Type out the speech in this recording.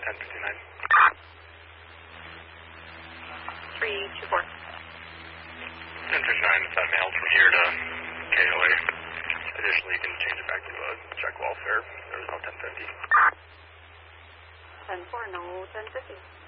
1059. 324. 1059, if that mailed from here to KOA. Additionally, you can change it back to check welfare. There's no 1050. 10-4, no 1050.